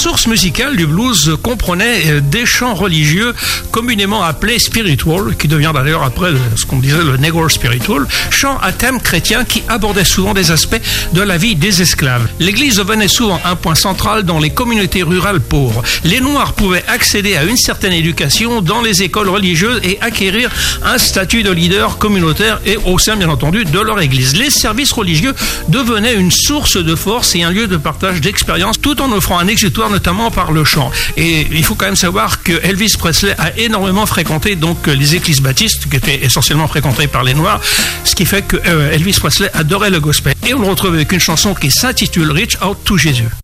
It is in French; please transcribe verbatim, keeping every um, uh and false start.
source musicale du blues comprenait des chants religieux communément appelés spiritual, qui devient d'ailleurs après ce qu'on disait le negro spiritual, chants à thème chrétien qui abordaient souvent des aspects de la vie des esclaves. L'église devenait souvent un point central dans les communautés rurales pauvres. Les Noirs pouvaient accéder à une certaine éducation dans les écoles religieuses et acquérir un statut de leader communautaire et au sein, bien entendu, de leur église. Les services religieux devenaient une source de force et un lieu de partage d'expériences, tout en offrant un exutoire, notamment par le chant. Et il faut quand même savoir que Elvis Presley a énormément fréquenté donc les églises baptistes, qui étaient essentiellement fréquentées par les Noirs, ce qui fait que euh, Elvis Presley adorait le gospel. Et on le retrouve avec une chanson qui s'intitule Reach Out to Jésus.